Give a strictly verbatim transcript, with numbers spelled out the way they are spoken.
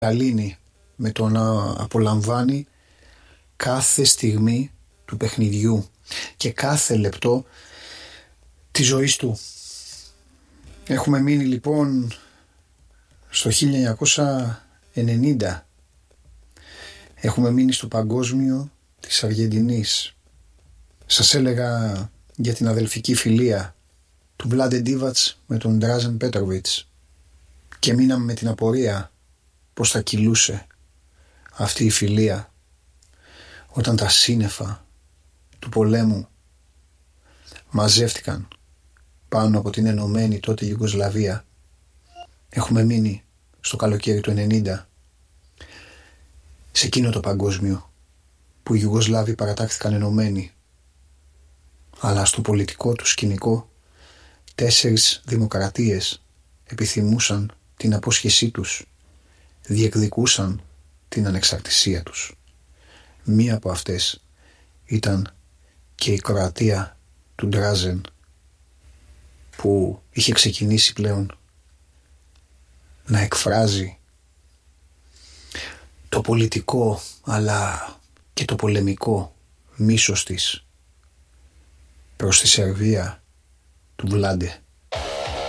αλύνει με το να απολαμβάνει κάθε στιγμή του παιχνιδιού και κάθε λεπτό της ζωής του. Έχουμε μείνει λοιπόν στο χίλια εννιακόσια ενενήντα. Έχουμε μείνει στο παγκόσμιο της Αργεντινής. Σας έλεγα για την αδελφική φιλία του Βλάντε Ντίβατς με τον Ντράζεν Πέτροβιτς και μείναμε με την απορία πως θα κυλούσε αυτή η φιλία όταν τα σύννεφα του πολέμου μαζεύτηκαν πάνω από την ενωμένη τότε Ιουγκοσλαβία. Έχουμε μείνει στο καλοκαίρι του ενενήντα, σε εκείνο το παγκόσμιο που οι Ιουγκοσλάβοι παρατάχθηκαν ενωμένοι, αλλά στο πολιτικό του σκηνικό τέσσερις δημοκρατίες επιθυμούσαν την απόσχεσή τους, διεκδικούσαν την ανεξαρτησία τους. Μία από αυτές ήταν και η Κροατία του Ντράζεν, που είχε ξεκινήσει πλέον να εκφράζει το πολιτικό αλλά και το πολεμικό μίσος της προς τη Σερβία του Βλάντε.